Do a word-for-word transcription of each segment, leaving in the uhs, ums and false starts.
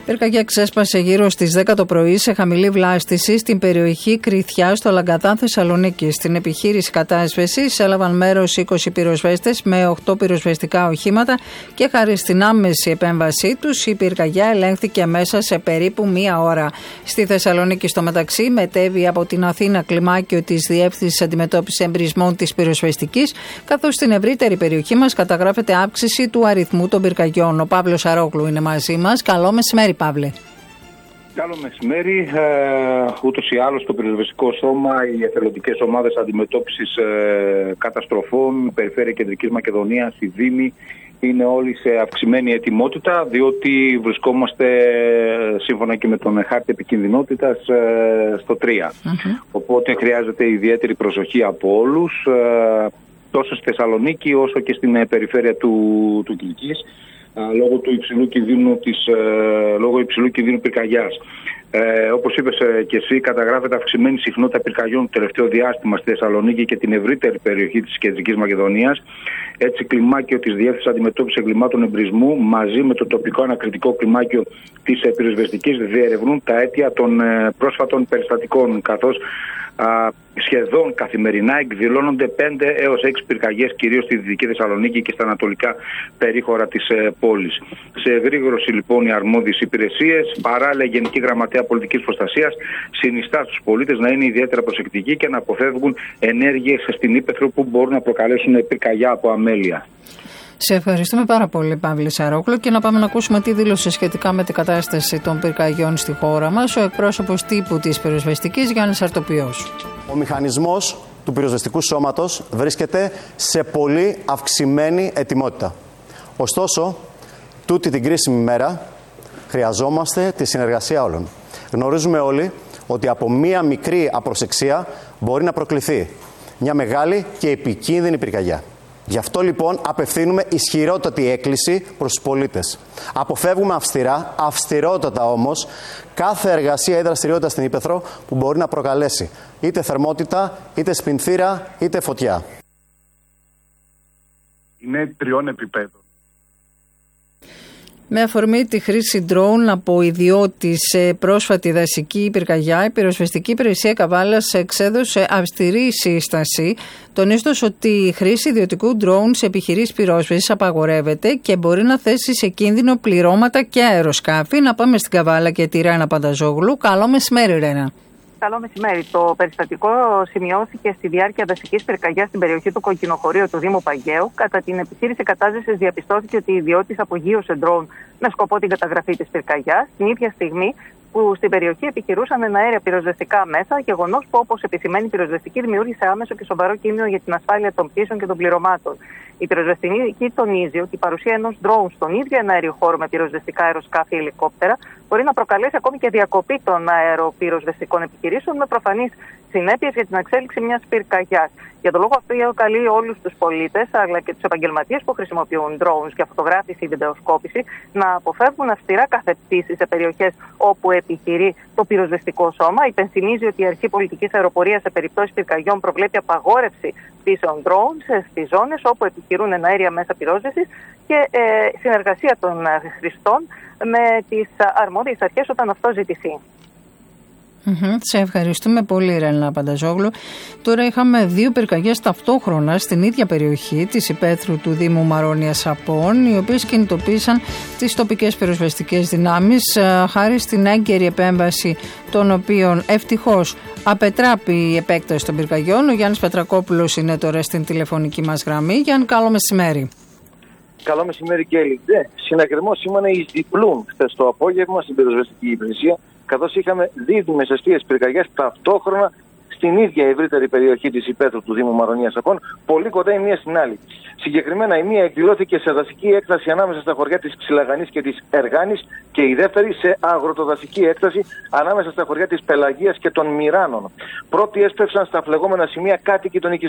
Πυρκαγιά ξέσπασε γύρω στις δέκα το πρωί σε χαμηλή βλάστηση στην περιοχή Κρυθιά στο Λαγκαδά Θεσσαλονίκη. Στην επιχείρηση κατάσβεσης έλαβαν μέρος είκοσι πυροσβέστες με οκτώ πυροσβεστικά οχήματα και χάρη στην άμεση επέμβασή τους η πυρκαγιά ελέγχθηκε μέσα σε περίπου μία ώρα. Στη Θεσσαλονίκη στο μεταξύ μετέβη από την Αθήνα κλιμάκιο της Διεύθυνσης Αντιμετώπισης Εμπρισμών της Πυροσβεστικής, καθώς στην ευρύτερη περιοχή μας καταγράφεται αύξηση του αριθμού των πυρκαγιών. Ο Παύλος Αρόγλου είναι μαζί μας. Καλό μεσημέρι, Παύλε. Καλό μεσημέρι. Ε, ούτως ή άλλως το πυροσβεστικό σώμα, οι εθελοντικές ομάδες αντιμετώπισης ε, καταστροφών, Περιφέρεια Κεντρικής Μακεδονίας, οι Δήμοι, είναι όλοι σε αυξημένη ετοιμότητα, διότι βρισκόμαστε σύμφωνα και με τον χάρτη επικινδυνότητας ε, στο τρία. Mm-hmm. Οπότε χρειάζεται ιδιαίτερη προσοχή από όλους, ε, τόσο στη Θεσσαλονίκη όσο και στην περιφέρεια του, του Κιλκής, λόγω του υψηλού κινδύνου, της, ε, λόγω υψηλού κινδύνου πυρκαγιάς. Ε, όπως είπες ε, και εσύ, καταγράφεται αυξημένη συχνότητα πυρκαγιών το τελευταίο διάστημα στη Θεσσαλονίκη και την ευρύτερη περιοχή της Κεντρικής Μακεδονίας. Έτσι, κλιμάκιο της Διεύθυνσης Αντιμετώπισης Εγκλημάτων Εμπρισμού μαζί με το τοπικό ανακριτικό κλιμάκιο της ε, πυροσβεστικής διερευνούν τα αίτια των ε, πρόσφατων περιστατικών, καθώς Α, σχεδόν καθημερινά εκδηλώνονται πέντε έως έξι πυρκαγιές, κυρίως στη Δυτική Θεσσαλονίκη και στα ανατολικά περίχωρα της ε, πόλης. Σε εγρήγορση λοιπόν οι αρμόδιες υπηρεσίες, παράλληλα η Γενική Γραμματέα Πολιτικής Προστασίας συνιστά στους πολίτες να είναι ιδιαίτερα προσεκτικοί και να αποφεύγουν ενέργειες στην ύπαιθρο που μπορούν να προκαλέσουν πυρκαγιά από αμέλεια. Σε ευχαριστούμε πάρα πολύ, Παύλη Σαρόκλου, και να πάμε να ακούσουμε τι δήλωσε σχετικά με την κατάσταση των πυρκαγιών στη χώρα μας ο εκπρόσωπος τύπου της πυροσβεστικής, Γιάννης Αρτοπιός. Ο μηχανισμός του πυροσβεστικού σώματος βρίσκεται σε πολύ αυξημένη ετοιμότητα. Ωστόσο, τούτη την κρίσιμη μέρα χρειαζόμαστε τη συνεργασία όλων. Γνωρίζουμε όλοι ότι από μία μικρή απροσεξία μπορεί να προκληθεί μια μεγάλη και επικίνδυνη πυρκαγιά. Γι' αυτό λοιπόν απευθύνουμε ισχυρότατη έκκληση προς τους πολίτες. Αποφεύγουμε αυστηρά, αυστηρότατα όμως, κάθε εργασία ή δραστηριότητα στην ύπαιθρο που μπορεί να προκαλέσει είτε θερμότητα, είτε σπινθήρα, είτε φωτιά. Είναι τριών επιπέδων. Με αφορμή τη χρήση ντρόουν από ιδιώτη σε πρόσφατη δασική πυρκαγιά, η Πυροσβεστική Υπηρεσία Καβάλας εξέδωσε αυστηρή σύσταση, τονίζοντας ότι η χρήση ιδιωτικού ντρόουν σε επιχειρήσεις πυρόσβεσης απαγορεύεται και μπορεί να θέσει σε κίνδυνο πληρώματα και αεροσκάφη. Να πάμε στην Καβάλα και τη Ρένα Πανταζόγλου. Καλό μεσημέρι, Ρένα. Καλό μεσημέρι. Το περιστατικό σημειώθηκε στη διάρκεια δασικής πυρκαγιάς στην περιοχή του Κοκκινοχωρίου του Δήμου Παγαίου. Κατά την επιχείρηση κατάσβεσης διαπιστώθηκε ότι η ιδιώτης απογείωσε ντρόουν με σκοπό την καταγραφή της πυρκαγιάς. Την ίδια στιγμή που στην περιοχή επιχειρούσαν εναέρια πυροσβεστικά μέσα, γεγονός που, όπως επισημαίνει η πυροσβεστική, δημιούργησε άμεσο και σοβαρό κίνδυνο για την ασφάλεια των πτήσεων και των πληρωμάτων. Η πυροσβεστική τονίζει ότι η παρουσία ενός ντρόουν στον ίδιο εναέριο χώρο με πυροσβεστικά αεροσκάφη ή ελικόπτερα μπορεί να προκαλέσει ακόμη και διακοπή των αεροπυροσβεστικών επιχειρήσεων, με προφανείς συνέπειες για την εξέλιξη μιας πυρκαγιάς. Για τον λόγο αυτό, καλεί όλους τους πολίτες αλλά και τους επαγγελματίες που χρησιμοποιούν drones για φωτογράφηση ή βιντεοσκόπηση να αποφεύγουν αυστηρά κάθε πτήση σε περιοχές όπου επιχειρεί το πυροσβεστικό σώμα. Υπενθυμίζει ότι η Αρχή Πολιτικής Αεροπορίας σε περιπτώσεις πυρκαγιών προβλέπει απαγόρευση πτήσεων drones στις ζώνες όπου επιχειρούν εναέρια μέσα πυρόσβεσης και ε, συνεργασία των χρηστών με τις αρμόδιες αρχές όταν αυτό ζητηθεί. Mm-hmm. Σε ευχαριστούμε πολύ, Ρένα Πανταζόγλου. Τώρα είχαμε δύο πυρκαγιές ταυτόχρονα στην ίδια περιοχή της υπαίθρου του Δήμου Μαρώνιας Απών, οι οποίες κινητοποίησαν τις τοπικές πυροσβεστικές δυνάμεις χάρη στην έγκαιρη επέμβαση των οποίων ευτυχώς απετράπει η επέκταση των πυρκαγιών. Ο Γιάννης Πετρακόπουλος είναι τώρα στην τηλεφωνική μας γραμμή. Γιάννη, καλό μεσημέρι. Καλό μεσημέρι, Κέλλη. Ναι, συνακριβώ σήμερα εις διπλούν χθες το απόγευμα στην πυροσβεστική υπηρεσία, καθώς είχαμε δίδυμες αιστείες πυρκαγιές ταυτόχρονα στην ίδια ευρύτερη περιοχή της υπαίθρου του Δήμου Μαρωνίας Απών, πολύ κοντά η μία στην άλλη. Συγκεκριμένα, η μία εκδηλώθηκε σε δασική έκταση ανάμεσα στα χωριά της Ξυλαγανής και της Εργάνης και η δεύτερη σε αγροτοδασική έκταση ανάμεσα στα χωριά της Πελαγίας και των Μυράνων. Πρώτοι έσπευσαν στα φλεγόμενα σημεία κάτοικοι των οικισμών.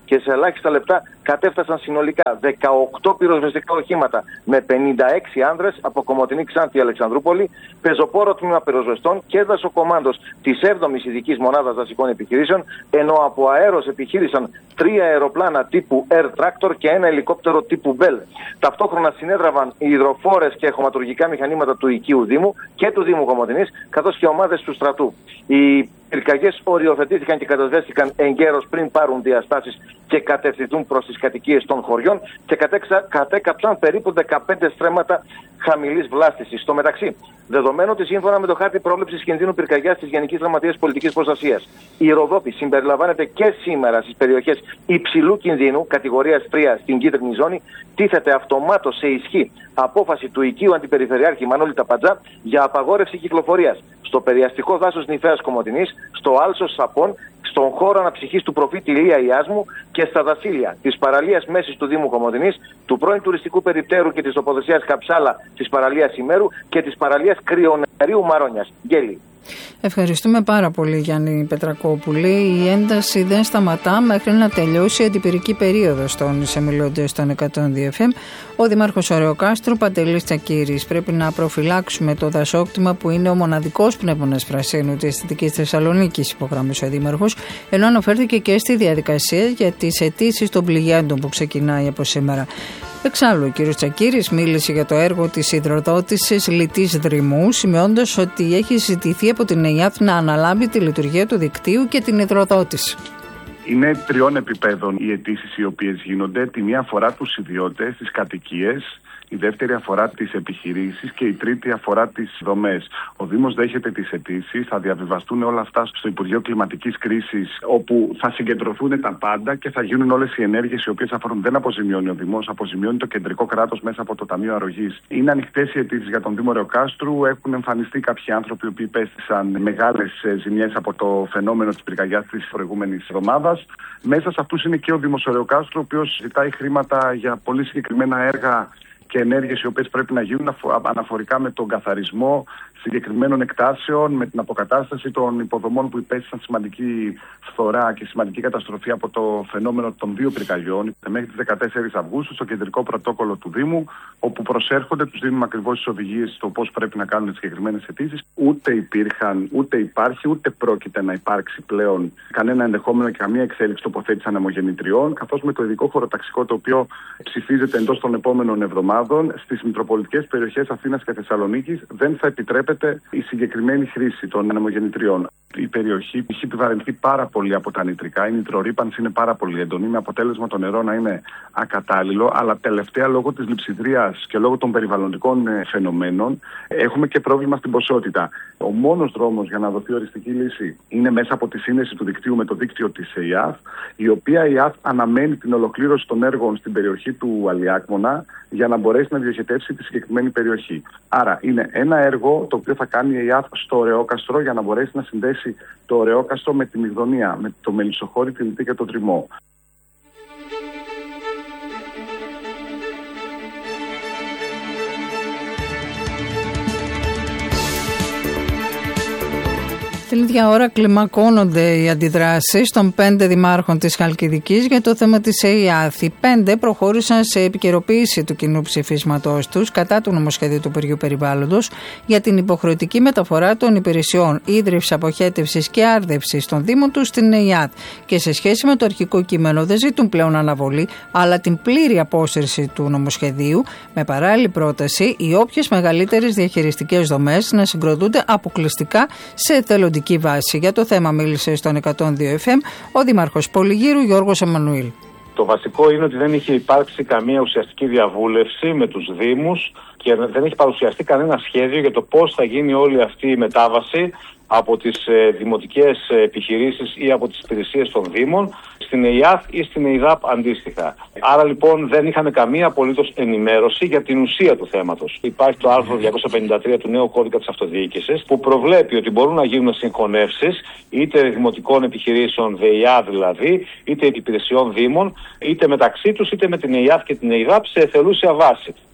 και σε ελάχιστα λεπτά κατέφτασαν συνολικά δεκαοκτώ πυροσβεστικά οχήματα με πενήντα έξι άνδρες από Κομοτηνή, Ξάνθη, Αλεξανδρούπολη, πεζοπόρο τμήμα πυροσβεστών και δασοκομάντος της έβδομης ειδικής μονάδας δασικών επιχειρήσεων, ενώ από αέρος επιχείρησαν τρία αεροπλάνα τύπου Air Tractor και ένα ελικόπτερο τύπου Bell. Ταυτόχρονα συνέδραβαν οι υδροφόρες και χωματουργικά μηχανήματα του οικείου Δήμου και του Δήμου Κομοτηνής, καθώς και ομάδες του στρατού. Οι πυρκαγιές οριοθετήθηκαν και κατασβέστηκαν εγκαίρως πριν πάρουν διαστάσεις και κατευθυνθούν προς τις κατοικίες των χωριών και κατέξα, κατέκαψαν περίπου δεκαπέντε στρέμματα χαμηλής βλάστησης. Στο μεταξύ, δεδομένου ότι σύμφωνα με το χάρτη πρόβλεψης κινδύνου πυρκαγιάς της Γενικής Γραμματείας Πολιτικής Προστασίας, η Ροδόπη συμπεριλαμβάνεται και σήμερα στις περιοχές υψηλού κινδύνου, κατηγορίας τρία στην κίτρινη ζώνη, τίθεται αυτομάτως σε ισχύ απόφαση του οικείου Αντιπεριφερειάρχη Μανώλη Ταπαντζά για απαγόρευση κυκλοφορίας στο περιαστικό δάσος Νηφαίας Κομοτηνής, στο Άλσος Σαπών, στον χώρο αναψυχής του προφήτη Ηλία Ιάσμου και στα δασίλια της παραλίας Μέσης του Δήμου Κομοτηνής, του πρώην τουριστικού περιπτέρου και της τοποθεσίας Καψάλα της παραλίας Ημέρου και της παραλίας Κρυονερίου Μαρόνιας. Γέλη. Ευχαριστούμε πάρα πολύ, Γιάννη Πετρακόπουλη. Η ένταση δεν σταματά μέχρι να τελειώσει η αντιπυρική περίοδος, τόνισε μιλώντας στον εκατόν δύο εφ εμ ο Δήμαρχος Ωρεοκάστρου Παντελής Τσακύρης. Πρέπει να προφυλάξουμε το δασόκτημα που είναι ο μοναδικός πνεύμονας πρασίνου της Δυτικής Θεσσαλονίκης, υπογράμμισε ο Δήμαρχος, ενώ αναφέρθηκε και στη διαδικασία για τις αιτήσεις των πληγέντων που ξεκινάει από σήμερα. Εξάλλου, ο κ. Τσακύρης μίλησε για το έργο της υδροδότησης Λιτής Δρυμού, σημειώντας ότι έχει ζητηθεί από την ΕΙΑΘ να αναλάβει τη λειτουργία του δικτύου και την υδροδότηση. Είναι τριών επιπέδων οι αιτήσεις οι οποίες γίνονται. Τη μία αφορά τους ιδιώτες, τις κατοικίες, η δεύτερη αφορά τις επιχειρήσεις και η τρίτη αφορά τις δομές. Ο Δήμος δέχεται τις αιτήσεις, θα διαβιβαστούν όλα αυτά στο Υπουργείο Κλιματικής Κρίσης, όπου θα συγκεντρωθούν τα πάντα και θα γίνουν όλες οι ενέργειες οι οποίες αφορούν. Δεν αποζημιώνει ο Δήμος, αποζημιώνει το κεντρικό κράτος μέσα από το Ταμείο Αρρωγής. Είναι ανοιχτές οι αιτήσεις για τον Δήμο Ωρεοκάστρου. Έχουν εμφανιστεί κάποιοι άνθρωποι που υπέστησαν μεγάλες ζημιές από το φαινόμενο της πυρκαγιάς της προηγούμενης εβδομάδας. Μέσα σε αυτούς είναι και ο Δήμος Ωρεοκάστρου, ο οποίος ζητάει χρήματα για πολύ συγκεκριμένα έργα και ενέργειες οι οποίες πρέπει να γίνουν αναφορικά με τον καθαρισμό συγκεκριμένων εκτάσεων, με την αποκατάσταση των υποδομών που υπέστησαν σημαντική φθορά και σημαντική καταστροφή από το φαινόμενο των δύο πυρκαγιών μέχρι τις δεκατέσσερις Αυγούστου στο κεντρικό πρωτόκολλο του Δήμου, όπου προσέρχονται, τους δίνουμε ακριβώς τις οδηγίες στο πώς πρέπει να κάνουν τις συγκεκριμένες αιτήσεις. Ούτε υπήρχαν, ούτε υπάρχει, ούτε πρόκειται να υπάρξει πλέον κανένα ενδεχόμενο και καμία εξέλιξη τοποθέτηση ανεμογεννητριών, καθώς με το ειδικό χωροταξικό το οποίο ψηφίζεται εντός των επόμενων εβδομάδων στις μητροπολιτικές περιοχές Αθήνας και Θεσσαλονίκης δεν θα επιτρέπεται η συγκεκριμένη χρήση των ανεμογεννητριών. Η περιοχή έχει επιβαρυνθεί πάρα πολύ από τα νητρικά. Η νητρορύπανση είναι πάρα πολύ έντονη, με αποτέλεσμα το νερό να είναι ακατάλληλο, αλλά τελευταία λόγω της λειψιδρίας και λόγω των περιβαλλοντικών φαινομένων έχουμε και πρόβλημα στην ποσότητα. Ο μόνος δρόμος για να δοθεί οριστική λύση είναι μέσα από τη σύνδεση του δικτύου με το δίκτυο της ΕΙΑΘ, η οποία η ΕΙΑΘ αναμένει την ολοκλήρωση των έργων στην περιοχή του Αλιάκμονα για να μπορέσει να διοχετεύσει τη συγκεκριμένη περιοχή. Άρα είναι ένα έργο το οποίο θα κάνει η ΕΙΑΘ στο Ωρεόκαστρο για να μπορέσει να συνδέσει το Ωρεόκαστρο με τη Μυγδονία, με το Μελισσοχώρι, τη Λιτή και το Τριμμό. Την ίδια ώρα κλιμακώνονται οι αντιδράσεις των πέντε δημάρχων της Χαλκιδικής για το θέμα της ΕΙΑΘ. Οι πέντε προχώρησαν σε επικαιροποίηση του κοινού ψηφίσματός τους κατά του νομοσχεδίου του Υπουργείου Περιβάλλοντος για την υποχρεωτική μεταφορά των υπηρεσιών ίδρυυσης, αποχέτευσης και άρδευσης των Δήμων τους στην ΕΙΑΘ. Και σε σχέση με το αρχικό κείμενο δεν ζητούν πλέον αναβολή, αλλά την πλήρη απόσυρση του νομοσχεδίου, με παράλληλη πρόταση οι όποιες μεγαλύτερες διαχειριστικές δομές να συγκροτούνται αποκλειστικά σε εθελοντική βάση. Για το θέμα μίλησε στον εκατόν δύο εφ εμ ο Δήμαρχος Πολυγύρου Γιώργος Εμμανουήλ. Το βασικό είναι ότι δεν είχε υπάρξει καμία ουσιαστική διαβούλευση με τους Δήμους και δεν έχει παρουσιαστεί κανένα σχέδιο για το πώς θα γίνει όλη αυτή η μετάβαση από τις ε, δημοτικές επιχειρήσεις ή από τις υπηρεσίες των Δήμων στην ΕΙΑΘ ή στην ΕΙΔΑΠ αντίστοιχα. Άρα λοιπόν δεν είχαν καμία απολύτως ενημέρωση για την ουσία του θέματος. Υπάρχει το άρθρο διακόσια πενήντα τρία του νέου κώδικα της αυτοδιοίκησης που προβλέπει ότι μπορούν να γίνουν συγχωνεύσεις είτε δημοτικών επιχειρήσεων, ΔΕΙΑ δηλαδή, είτε υπηρεσιών Δήμων, είτε μεταξύ τους είτε με την ΕΙΑΘ και την ΕΙΔΑΠ σε εθελούσια βάση.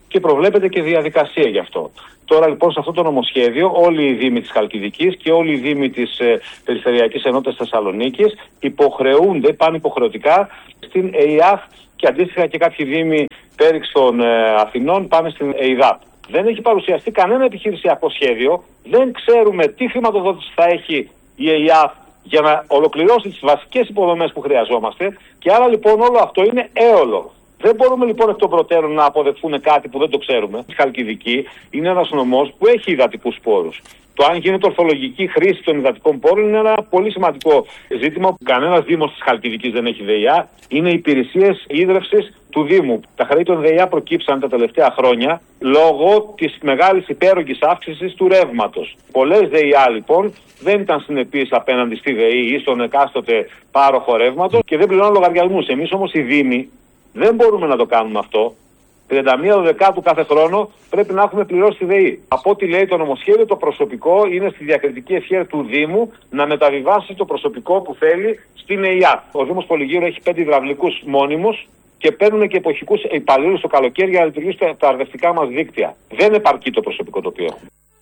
και προβλέπεται και διαδικασία γι' αυτό. Τώρα λοιπόν σε αυτό το νομοσχέδιο όλοι οι δήμοι της Χαλκιδικής και όλοι οι δήμοι της ε, Περιφερειακής Ενότητας Θεσσαλονίκης υποχρεούνται, πάνε υποχρεωτικά στην ΕΙΑΘ και αντίστοιχα και κάποιοι δήμοι πέριξ των ε, Αθηνών πάνε στην ΕΙΔΑΠ. Δεν έχει παρουσιαστεί κανένα επιχειρησιακό σχέδιο, δεν ξέρουμε τι χρηματοδότηση θα έχει η ΕΙΑΘ για να ολοκληρώσει τις βασικές υποδομές που χρειαζόμαστε και άρα λοιπόν όλο αυτό είναι έολο. Δεν μπορούμε λοιπόν εκ των προτέρων να αποδεχθούν κάτι που δεν το ξέρουμε. Η Χαλκιδική είναι ένας νομός που έχει υδατικούς πόρους. Το αν γίνεται ορθολογική χρήση των υδατικών πόρων είναι ένα πολύ σημαντικό ζήτημα. Κανένας δήμος της Χαλκιδικής δεν έχει ΔΕΙΑ. Είναι υπηρεσίες ίδρευσης του Δήμου. Τα χρέη των ΔΕΙΑ προκύψαν τα τελευταία χρόνια λόγω της μεγάλης υπέρογγης αύξησης του ρεύματος. Πολλές ΔΕΙΑ λοιπόν δεν ήταν συνεπείς απέναντι στη ΔΕΗ ή στον εκάστοτε πάροχο ρεύματος και δεν πληρώνουν λογαριασμούς. Εμείς όμως οι Δήμοι δεν μπορούμε να το κάνουμε αυτό. τριάντα μία Δεκάτου κάθε χρόνο πρέπει να έχουμε πληρώσει τη ΔΕΗ. Από ό,τι λέει το νομοσχέδιο, το προσωπικό είναι στη διακριτική ευχέρεια του Δήμου να μεταβιβάσει το προσωπικό που θέλει στην ΕΙΑΘ. Ο Δήμος Πολυγύρου έχει πέντε υδραυλικούς μόνιμους και παίρνουν και εποχικούς υπαλλήλους το καλοκαίρι για να λειτουργήσουν τα αρδευτικά μας δίκτυα. Δεν επαρκεί το προσωπικό το οποίο έχουμε.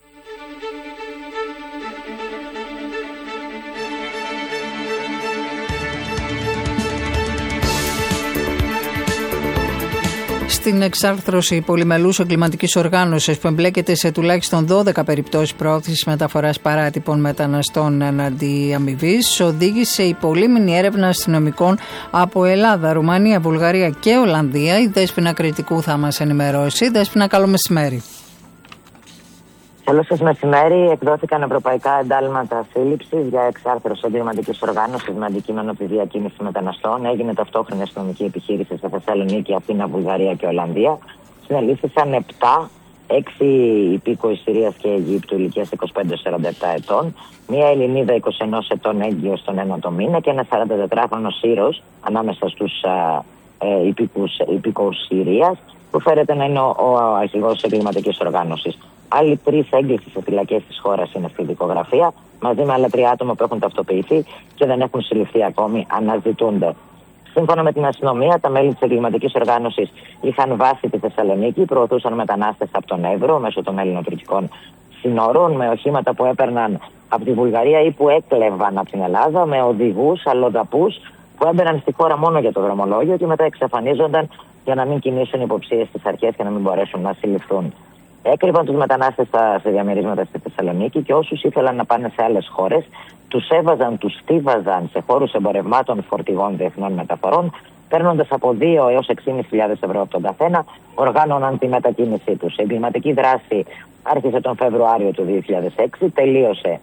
Στην εξάρθρωση πολυμελούς εγκληματικής οργάνωσης που εμπλέκεται σε τουλάχιστον δώδεκα περιπτώσεις προώθησης μεταφοράς παράτυπων μεταναστών εναντί αμοιβής, οδήγησε η πολύμηνη έρευνα αστυνομικών από Ελλάδα, Ρουμανία, Βουλγαρία και Ολλανδία. Η Δέσποινα Κρητικού θα μας ενημερώσει. Δέσποινα, καλό μεσημέρι. Καλό σας μεσημέρι. Εκδόθηκαν ευρωπαϊκά εντάλματα σύλληψης για εξάρθρωση εγκληματικής οργάνωσης με αντικείμενο τη διακίνηση μεταναστών. Έγινε ταυτόχρονη αστυνομική επιχείρηση σε Θεσσαλονίκη, Αθήνα, Βουλγαρία και Ολλανδία. Συνελήφθησαν επτά, έξι υπήκοοι Συρίας και Αιγύπτου ηλικίας είκοσι πέντε με σαράντα επτά ετών, μία Ελληνίδα είκοσι ενός ετών έγκυος στον ένατο μήνα και ένα σαραντατετράχρονο Σύρος ανάμεσα στους ε, υπήκοους Συρίας, που φέρεται να είναι ο, ο αρχηγός της εγκληματικής οργάνωσης. Άλλοι τρεις έγκλησης σε φυλακές της χώρας είναι στη δικογραφία, μαζί με άλλα τρία άτομα που έχουν ταυτοποιηθεί και δεν έχουν συλληφθεί ακόμη, αναζητούνται. Σύμφωνα με την αστυνομία, τα μέλη της εγκληματικής οργάνωσης είχαν βάση τη Θεσσαλονίκη, προωθούσαν μετανάστες από τον Εύρο μέσω των ελληνοτουρκικών συνόρων, με οχήματα που έπαιρναν από τη Βουλγαρία ή που έκλεβαν από την Ελλάδα, με οδηγούς, αλλοδαπούς που έμπαιναν στη χώρα μόνο για το δρομολόγιο και μετά εξαφανίζονταν για να μην κινήσουν υποψίες στις αρχές και να μην μπορέσουν να συλληφθούν. Έκρυβαν τους μετανάστες σε διαμερίσματα στη Θεσσαλονίκη και όσους ήθελαν να πάνε σε άλλες χώρες, τους έβαζαν, τους στίβαζαν σε χώρους εμπορευμάτων φορτηγών διεθνών μεταφορών, παίρνοντας από δύο έως έξι χιλιάδες πεντακόσιες ευρώ από τον καθένα, οργάνωναν τη μετακίνησή τους. Η εγκληματική δράση άρχισε τον Φεβρουάριο του δύο χιλιάδες έξι, τελείωσε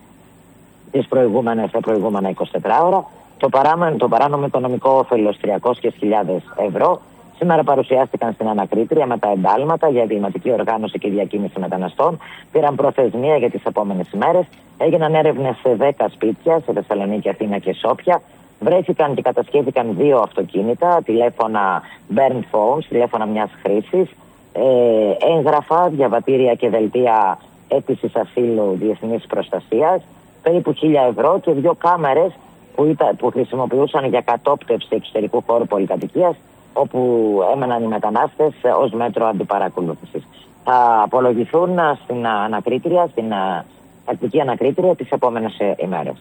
τις προηγούμενες, τα προηγούμενα εικοσιτέσσερις ώρα. Το, παράμενο, το παράνομο οικονομικό όφελος τριακόσιες χιλιάδες ευρώ. Σήμερα παρουσιάστηκαν στην ανακρίτρια με τα εντάλματα για εγκληματική οργάνωση και διακίνηση μεταναστών. Πήραν προθεσμία για τις επόμενες ημέρες. Έγιναν έρευνες σε δέκα σπίτια, σε Θεσσαλονίκη, Αθήνα και Σόφια. Βρέθηκαν και κατασχέθηκαν δύο αυτοκίνητα, τηλέφωνα burn phones, τηλέφωνα μιας χρήσης, ε, έγγραφα, διαβατήρια και δελτία αίτησης ασύλου διεθνής προστασίας, περίπου χίλια ευρώ και δύο κάμερες που, ήταν, που χρησιμοποιούσαν για κατόπτευση εξωτερικού χώρου πολυκατοικίας, όπου έμεναν οι μετανάστες ως μέτρο αντιπαρακολούθησης. Θα απολογηθούν στην ανακρίτρια, στην τακτική ανακρίτρια τις επόμενες ημέρες.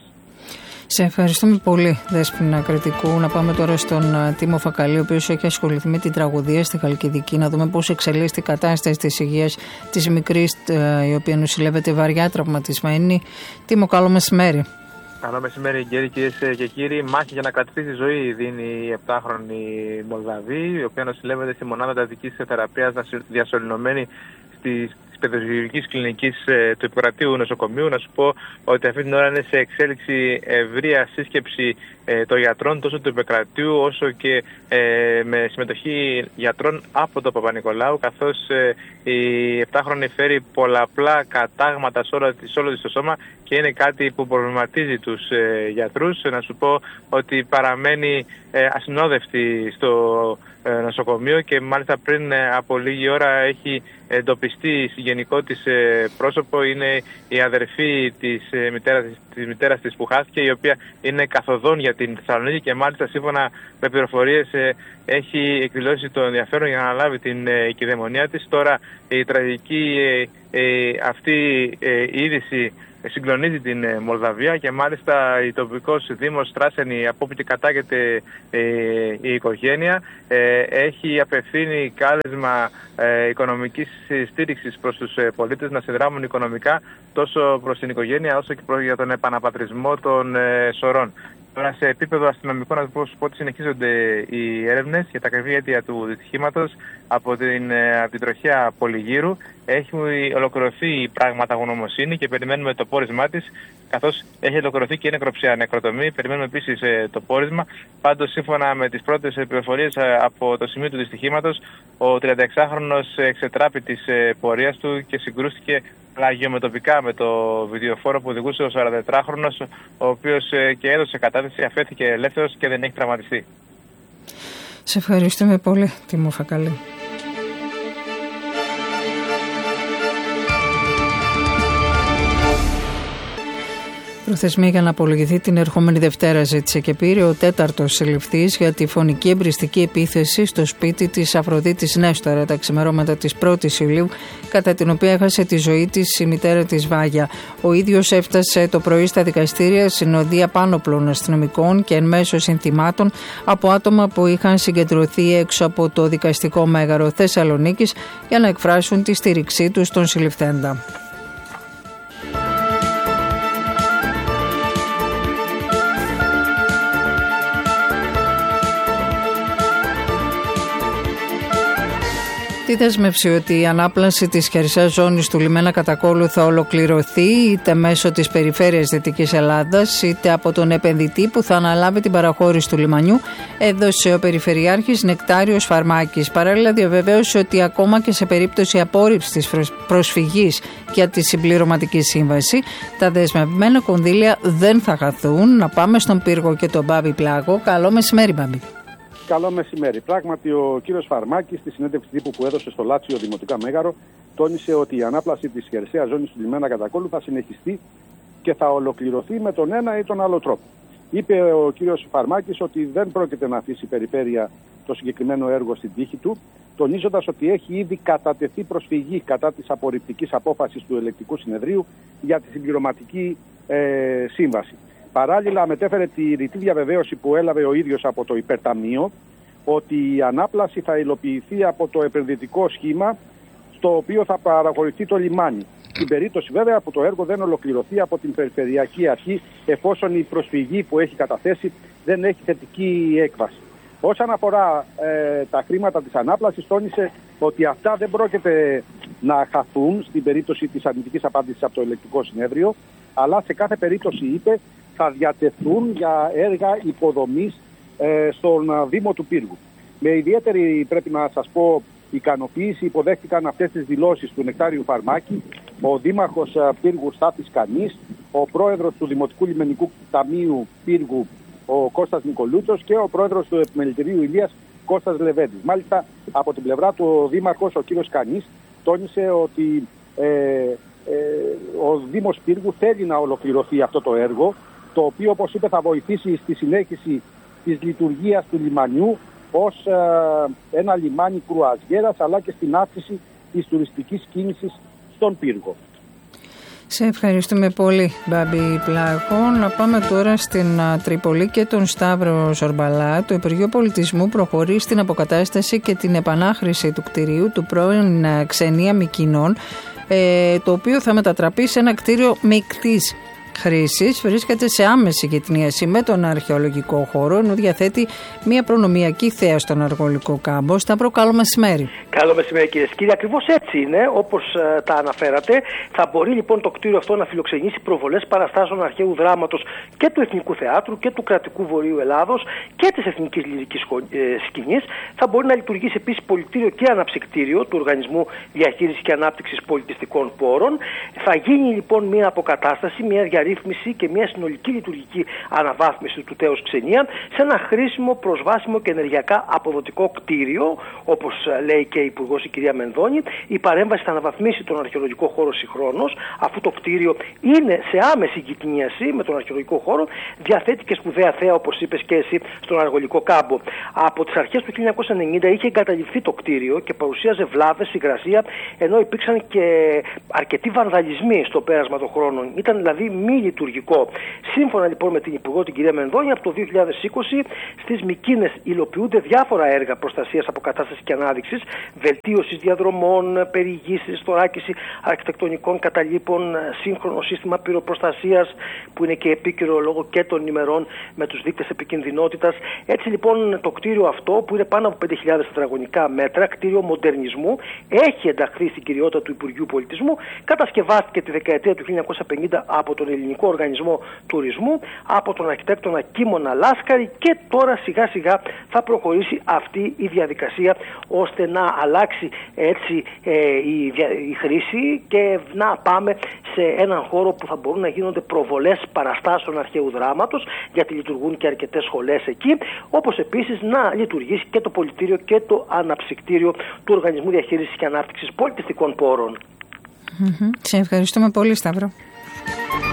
Σε ευχαριστούμε πολύ, Δέσποινα Κρητικού. Να πάμε τώρα στον Τίμο Φακαλή, ο οποίος έχει ασχοληθεί με την τραγωδία στη Χαλκιδική, να δούμε πώς εξελίσσεται η κατάσταση της υγείας της μικρής, η οποία νοσηλεύεται βαριά τραυματισμένη. Τίμο, καλό μεσημέρι. Καλό μεσημέρι, κύριοι, κυρίες και κύριοι. Μάχη για να κρατήσει τη ζωή δίνει η επτάχρονη Μολδαβή, η οποία νοσηλεύεται στη μονάδα εντατικής θεραπείας διασωληνωμένη στις παιδοχειρουργικής κλινικής του Ιπποκρατίου νοσοκομείου. Να σου πω ότι αυτή την ώρα είναι σε εξέλιξη ευρεία σύσκεψη ε, των γιατρών τόσο του Ιπποκρατίου όσο και ε, με συμμετοχή γιατρών από το Παπα-Νικολάου, καθώς ε, η επτάχρονη φέρει πολλαπλά κατάγματα σε όλο, σε όλο της το σώμα και είναι κάτι που προβληματίζει τους ε, γιατρούς. Να σου πω ότι παραμένει ε, ασυνόδευτη στο ε, νοσοκομείο και μάλιστα πριν ε, από λίγη ώρα έχει εντοπιστεί συγγενικό της πρόσωπο είναι η αδερφή της μητέρας, της μητέρας της που χάθηκε, η οποία είναι καθοδόν για την Θεσσαλονίκη και μάλιστα σύμφωνα με πληροφορίες έχει εκδηλώσει το ενδιαφέρον για να αναλάβει την οικειδαιμονία της. Τώρα η τραγική αυτή είδηση συγκλονίζει την Μολδαβία και μάλιστα η τοπικός δήμος Στράσενη, από όπου και κατάγεται ε, η οικογένεια, ε, έχει απευθύνει κάλεσμα ε, οικονομικής στήριξης προς τους ε, πολίτες να συνδράμουν οικονομικά τόσο προς την οικογένεια όσο και για τον επαναπατρισμό των ε, σωρών. Τώρα σε επίπεδο αστυνομικό να πω ότι συνεχίζονται οι έρευνες για τα ακριβή αίτια του δυστυχήματος από την, από την τροχέα Πολυγύρου. Έχει ολοκληρωθεί η πραγματογνωμοσύνη και περιμένουμε το πόρισμά της, καθώς έχει ολοκληρωθεί και η νεκροψία νεκροτομή. Περιμένουμε επίσης το πόρισμα. Πάντως, σύμφωνα με τις πρώτες πληροφορίες από το σημείο του δυστυχήματος, ο τριανταεξάχρονος εξετράπη της πορείας του και συγκρούστηκε πλαγιομετωπικά με το βιντεοφόρο που οδηγούσε ο σαραντατετράχρονος, ο οποίος και έδωσε κατάθεση, αφέθηκε ελεύθερος και δεν έχει τραυματιστεί. Σε ευχαριστούμε πολύ, Τίμο Φακαλή. Προθεσμία για να απολογηθεί την ερχόμενη Δευτέρα ζήτησε και πήρε ο τέταρτος συλληφθής για τη φωνική εμπριστική επίθεση στο σπίτι της Αφροδίτης Νέστορα τα ξημερώματα της πρώτης Ιουλίου, κατά την οποία έχασε τη ζωή της η μητέρα της Βάγια. Ο ίδιος έφτασε το πρωί στα δικαστήρια συνοδεία πάνωπλων αστυνομικών και εν μέσω συνθημάτων από άτομα που είχαν συγκεντρωθεί έξω από το δικαστικό μέγαρο Θεσσαλονίκης για να εκφράσουν τη στήριξή τους στον συλληφθέντα. Τη δέσμευση ότι η ανάπλαση της χερσαίας ζώνης του λιμένα Κατακόλου θα ολοκληρωθεί είτε μέσω της περιφέρειας Δυτικής Ελλάδας είτε από τον επενδυτή που θα αναλάβει την παραχώρηση του λιμανιού, έδωσε ο Περιφερειάρχης Νεκτάριος Φαρμάκης. Παράλληλα διαβεβαίωσε ότι ακόμα και σε περίπτωση απόρριψης της προσφυγής για τη συμπληρωματική σύμβαση, τα δεσμευμένα κονδύλια δεν θα χαθούν. Να πάμε στον Πύργο και τον Μπάμπη Πλάγο. Καλό μεσημέρι, Μπάμπη. Καλό μεσημέρι. Πράγματι, ο κύριος Φαρμάκης, στη συνέντευξη τύπου που έδωσε στο Λάτσιο Δημοτικά Μέγαρο, τόνισε ότι η ανάπλαση της χερσαίας ζώνης του λιμένα Κατακόλου θα συνεχιστεί και θα ολοκληρωθεί με τον ένα ή τον άλλο τρόπο. Είπε ο κύριος Φαρμάκης ότι δεν πρόκειται να αφήσει η περιφέρεια το συγκεκριμένο έργο στην τύχη του, τονίζοντας ότι έχει ήδη κατατεθεί προσφυγή κατά της απορριπτικής απόφασης του Ελεκτικού Συνεδρίου για τη συμπληρωματική ε, σύμβαση. Παράλληλα, μετέφερε τη ρητή διαβεβαίωση που έλαβε ο ίδιος από το υπερταμείο ότι η ανάπλαση θα υλοποιηθεί από το επενδυτικό σχήμα στο οποίο θα παραχωρηθεί το λιμάνι. Στην περίπτωση βέβαια που το έργο δεν ολοκληρωθεί από την Περιφερειακή Αρχή, εφόσον η προσφυγή που έχει καταθέσει δεν έχει θετική έκβαση. Όσον αφορά ε, τα χρήματα της ανάπλασης, τόνισε ότι αυτά δεν πρόκειται να χαθούν στην περίπτωση της αρνητικής απάντησης από το Ελεκτικό Συνέδριο, αλλά σε κάθε περίπτωση, είπε, θα διατεθούν για έργα υποδομής ε, στον Δήμο του Πύργου. Με ιδιαίτερη, πρέπει να σας πω, ικανοποίηση υποδέχτηκαν αυτές τις δηλώσεις του Νεκτάριου Φαρμάκη ο Δήμαρχος Πύργου Στάθης Κανής, ο Πρόεδρος του Δημοτικού Λιμενικού Ταμείου Πύργου ο Κώστας Νικολούτσος και ο Πρόεδρος του Επιμελητηρίου Ηλίας Κώστας Λεβέντης. Μάλιστα, από την πλευρά του ο Δήμαρχος, ο κύριος Κανής, τόνισε ότι ε, ε, ο Δήμος Πύργου θέλει να ολοκληρωθεί αυτό το έργο, το οποίο, όπως είπε, θα βοηθήσει στη συνέχιση της λειτουργίας του λιμανιού ως ε, ένα λιμάνι κρουαζιέρας, αλλά και στην αύξηση της τουριστικής κίνησης στον Πύργο. Σε ευχαριστούμε πολύ, Μπάμπη Πλάγο. Να πάμε τώρα στην α, Τρίπολη και τον Σταύρο Ζορμπαλά. Το Υπουργείο Πολιτισμού προχωρεί στην αποκατάσταση και την επανάχρηση του κτηρίου του πρώην α, Ξενία Μικοινών, ε, το οποίο θα μετατραπεί σε ένα κτίριο μεικτής χρήσης. Βρίσκεται σε άμεση γειτονίαση με τον αρχαιολογικό χώρο, ενώ διαθέτει μια προνομιακή θέα στον αργολικό κάμπο. Σταύρο, καλό μεσημέρι. Καλό μεσημέρι, κυρίες και κύριοι. Ακριβώς έτσι είναι, όπως ε, τα αναφέρατε. Θα μπορεί λοιπόν το κτίριο αυτό να φιλοξενήσει προβολές παραστάσεων αρχαίου δράματος και του Εθνικού Θεάτρου και του Κρατικού Βορείου Ελλάδος και της Εθνικής Λυρικής ε, Σκηνής. Θα μπορεί να λειτουργήσει επίσης πολιτήριο και αναψυκτήριο του Οργανισμού Διαχείρισης και Ανάπτυξης Πολιτιστικών Πόρων. Θα γίνει λοιπόν μια αποκατάσταση, μια διαρκή μεταρρύθμιση και μια συνολική λειτουργική αναβάθμιση του τέος Ξενία σε ένα χρήσιμο, προσβάσιμο και ενεργειακά αποδοτικό κτίριο, όπως λέει και η Υπουργός η κυρία Μενδώνη. Η παρέμβαση θα αναβαθμίσει τον αρχαιολογικό χώρο συγχρόνως, αφού το κτίριο είναι σε άμεση γειτονίαση με τον αρχαιολογικό χώρο, διαθέτει και σπουδαία θέα, όπως είπες και εσύ, στον Αργολικό κάμπο. Από τις αρχές του χίλια εννιακόσια ενενήντα είχε εγκαταλειφθεί το κτίριο και παρουσίαζε βλάβες, υγρασία, ενώ υπήρξαν και αρκετοί βανδαλισμοί στο πέρασμα των χρόνων. Ήταν δηλαδή μη λειτουργικό. Σύμφωνα λοιπόν με την Υπουργό την κυρία Μενδώνη, από το δύο χιλιάδες είκοσι στις Μυκίνες υλοποιούνται διάφορα έργα προστασίας, αποκατάστασης και ανάδειξης, βελτίωσης διαδρομών, περιηγήσεις, θωράκιση αρχιτεκτονικών καταλήπων, σύγχρονο σύστημα πυροπροστασίας που είναι και επίκαιρο λόγω και των ημερών με τους δείκτες επικινδυνότητας. Έτσι λοιπόν το κτίριο αυτό, που είναι πάνω από πέντε χιλιάδες τετραγωνικά μέτρα, κτίριο μοντερνισμού, έχει ενταχθεί στην κυριότητα του Υπουργείου Πολιτισμού, κατασκευάστηκε τη δεκαετία του χίλια εννιακόσια πενήντα από τον Ελληνικό Οργανισμό Τουρισμού, από τον αρχιτέκτονα Κίμωνα Λάσκαρη, και τώρα σιγά σιγά θα προχωρήσει αυτή η διαδικασία ώστε να αλλάξει έτσι ε, η, η χρήση και να πάμε σε έναν χώρο που θα μπορούν να γίνονται προβολές παραστάσεων αρχαίου δράματος, γιατί λειτουργούν και αρκετές σχολές εκεί, όπως επίσης να λειτουργήσει και το πολιτήριο και το αναψυκτήριο του Οργανισμού Διαχείρισης και Ανάπτυξης Πολιτιστικών Πόρων. Mm-hmm. Σε ευχαριστούμε πολύ, Σταύρο.